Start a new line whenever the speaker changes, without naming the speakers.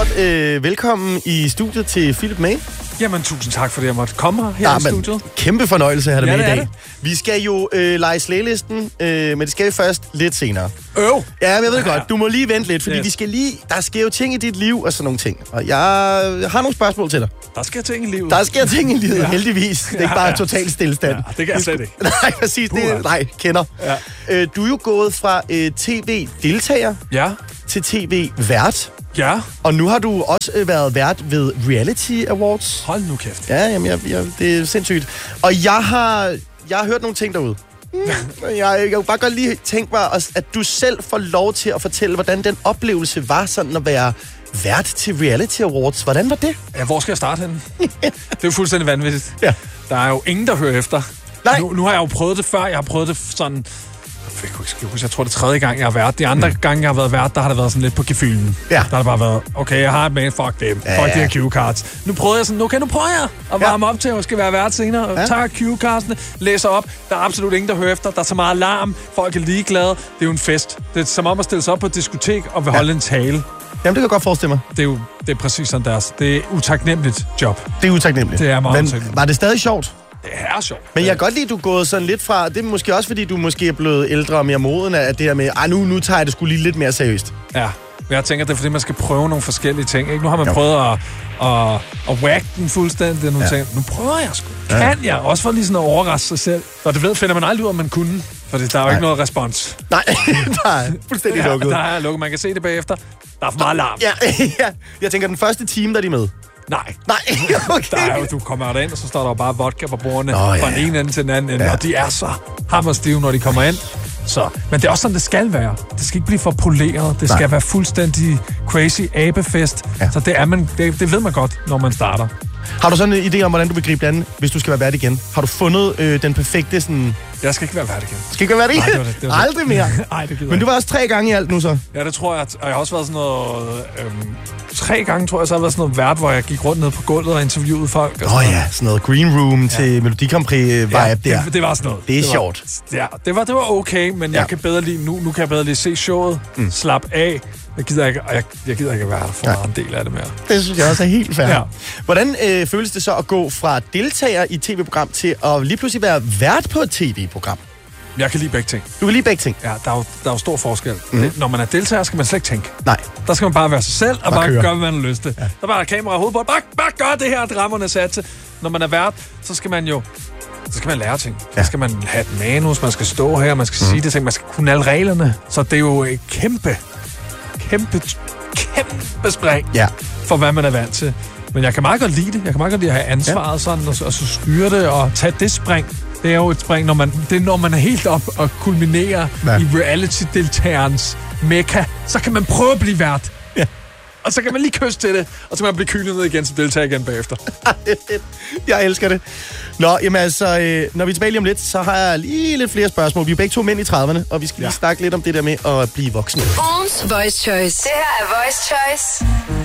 start velkommen i studiet til Philip May.
Jamen, tusind tak, fordi jeg måtte komme her i studiet.
Kæmpe fornøjelse at have dig med i dag.
Det.
Vi skal jo lege slægelisten, men det skal vi først lidt senere. Ja, men jeg ved godt. Du må lige vente lidt, fordi vi skal lige... Der sker jo ting i dit liv og sådan nogle ting. Og jeg har nogle spørgsmål til dig.
Der sker ting i livet.
Der sker ting i livet, heldigvis. Det er ikke bare total stillestand.
Ja, det kan jeg slet ikke.
Nej, præcis. Kender. Ja. Du er jo gået fra tv-deltager til tv-vært.
Ja.
Og nu har du også været vært ved Reality Awards.
Hold nu kæft.
Ja, jamen, det er sindssygt. Og jeg har hørt nogle ting derude. Jeg kunne bare godt lige tænke mig, at du selv får lov til at fortælle, hvordan den oplevelse var sådan at være vært til Reality Awards. Hvordan var det?
Ja, hvor skal jeg starte henne? Det er jo fuldstændig vanvittigt. Ja. Der er jo ingen, der hører efter.
Nej.
Nu har jeg jo prøvet det før. Jeg har prøvet det sådan... Jeg tror, det er 3. gang, jeg har været. De andre gange, jeg har været vært, der har det været sådan lidt på gefylen. Ja. Der har det bare været, okay, jeg har et man, fuck dem. Fuck de her cue-cards. Nu prøvede jeg sådan, okay, nu prøver jeg at varme op til, at jeg skal være vært senere. Ja. Tager cue-cardsene, læser op. Der er absolut ingen, der hører efter. Der er så meget larm. Folk er ligeglade. Det er jo en fest. Det er som om at stille sig op på et diskotek og vil holde en tale.
Jamen, det kan jeg godt forestille mig.
Det er præcis sådan deres. Det er utaknemmeligt job.
Det er utaknemmeligt.
Det er meget utaknemmeligt.
Var det stadig sjovt?
Det er sjovt.
Men jeg kan godt lide, at du er gået sådan lidt fra... Det er måske også, fordi du måske er blevet ældre og mere moden af det her med... nu tager jeg det sgu lige lidt mere seriøst.
Ja, jeg tænker, det er fordi, man skal prøve nogle forskellige ting. Ikke? Nu har man prøvet at whack den fuldstændig. Nu tænker nu prøver jeg sgu. Kan jeg? Også for lige sådan at overraske sig selv. Og det finder man aldrig ud, om man kunne. For der er jo ikke noget respons.
Nej, der er fuldstændig lukket.
Der er lukket. Man kan se det bagefter. Der er for meget larm.
Ja. Jeg tænker, den første time, der er de med.
Nej,
okay.
Du kommer derind, og så står der jo bare vodka på bordene fra den ene ende til den anden ende, og de er så hammerstive, når de kommer ind. Men det er også sådan, det skal være. Det skal ikke blive for poleret. Det skal være fuldstændig crazy abefest. Ja. Så det ved man godt, når man starter.
Har du sådan en idé om, hvordan du vil gribe det an, hvis du skal være vært igen? Har du fundet den perfekte sådan...
Jeg skal ikke være vært igen.
Skal ikke være vært igen?
Nej, det var
aldrig mere?
Nej, det gider.
Men du var også 3 gange i alt nu så?
Ja, det tror jeg. Og jeg har også været sådan noget... 3 gange, tror jeg, så har jeg været sådan noget vært, hvor jeg gik rundt ned på gulvet og interviewede folk.
Sådan noget Green Room til Melodi Grand Prix-vibe der.
Det var sådan noget.
Det er sjovt.
Ja, det var okay, men jeg kan bedre lide... Nu kan jeg bedre lige se showet, slap af. Jeg gider ikke at være for meget en del af det mere.
Det synes jeg også er helt fair. Ja. Hvordan føles det så at gå fra deltager i et tv-program til at lige pludselig være vært på et tv-program?
Jeg kan lide begge ting.
Du kan lide begge ting?
Ja, der er jo stor forskel. Når man er deltager, skal man slet ikke tænke.
Nej.
Der skal man bare være sig selv og bare gøre, hvad man har lyst til. Ja. Der er bare kamera og hovedbord. Bare gør det her, drammerne sat til. Når man er vært, så skal man lære ting. Så skal man have et manus, man skal stå her, man skal sige det ting, man skal kunne alle reglerne. Så det er jo et kæmpe spring for, hvad man er vant til. Men jeg kan meget godt lide det. Jeg kan meget godt lide at have ansvaret sådan, og så styre det og tage det spring. Det er jo et spring, når man er helt op og kulminerer i reality-deltagerens mekka, så kan man prøve at blive vært. Ja. Og så kan man lige kysse til det, og så kan man blive kylet ned igen som deltager igen bagefter.
Jeg elsker det. Nå, jamen altså, når vi er tilbage lige om lidt, så har jeg lige lidt flere spørgsmål. Vi er begge 2 mænd i 30'erne, og vi skal lige snakke lidt om det der med at blive voksen.
Ugens Voice Choice. Det her er Voice Choice